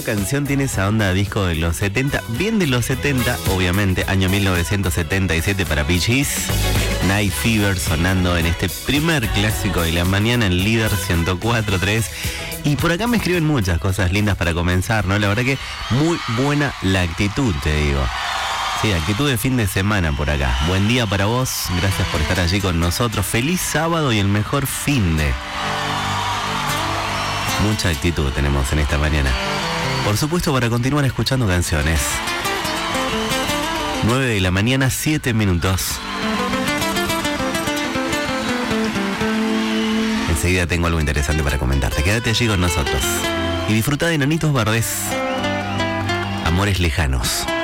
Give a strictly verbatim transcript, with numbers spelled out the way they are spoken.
esta canción tiene esa onda disco de los setenta, bien de los setenta, obviamente, año mil novecientos setenta y siete para Bee Gees. Night Fever sonando en este primer clásico de la mañana en Líder ciento cuatro punto tres. Y por acá me escriben muchas cosas lindas para comenzar, ¿no? La verdad que muy buena la actitud, te digo. Sí, actitud de fin de semana por acá. Buen día para vos, gracias por estar allí con nosotros. Feliz sábado y el mejor fin de... Mucha actitud tenemos en esta mañana. Por supuesto, para continuar escuchando canciones. nueve de la mañana, siete minutos. Enseguida tengo algo interesante para comentarte. Quédate allí con nosotros. Y disfruta de Nanitos Verdes. Amores lejanos.